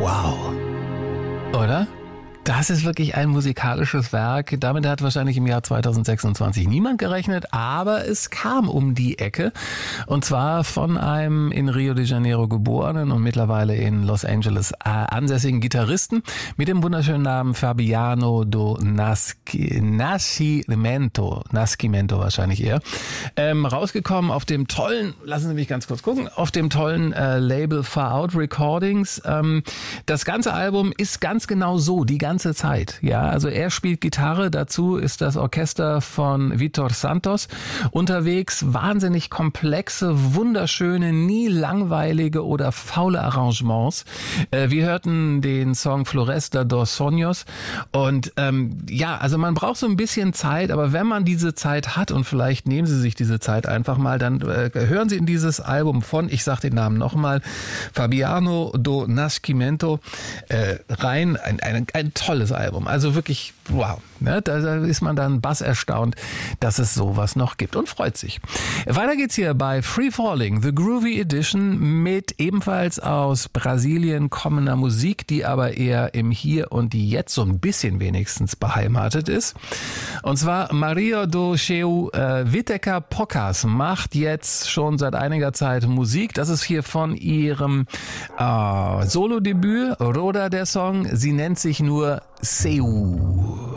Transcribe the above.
Wow. Oder? Das ist wirklich ein musikalisches Werk. Damit hat wahrscheinlich im Jahr 2026 niemand gerechnet, aber es kam um die Ecke. Und zwar von einem in Rio de Janeiro geborenen und mittlerweile in Los Angeles ansässigen Gitarristen mit dem wunderschönen Namen Fabiano do Nascimento wahrscheinlich eher. Rausgekommen auf dem tollen, lassen Sie mich ganz kurz gucken, auf dem tollen Label Far Out Recordings. Das ganze Album ist ganz genau so, die ganze Zeit. Ja, also er spielt Gitarre, dazu ist das Orchester von Vitor Santos unterwegs. Wahnsinnig komplexe, wunderschöne, nie langweilige oder faule Arrangements. Wir hörten den Song Floresta dos Sonhos und ja, also man braucht so ein bisschen Zeit, aber wenn man diese Zeit hat und vielleicht nehmen Sie sich diese Zeit einfach mal, dann hören Sie in dieses Album von, ich sage den Namen nochmal, Fabiano do Nascimento rein. Ein tolles Album, also wirklich wow. Ne? Da ist man dann bass erstaunt, dass es sowas noch gibt und freut sich. Weiter geht's hier bei Free Falling, The Groovy Edition mit ebenfalls aus Brasilien kommender Musik, die aber eher im Hier und Jetzt so ein bisschen wenigstens beheimatet ist. Und zwar Maria do Cheu Witeka Pocas macht jetzt schon seit einiger Zeit Musik. Das ist hier von ihrem Solo-Debüt, Roda der Song. Sie nennt sich nur Seu.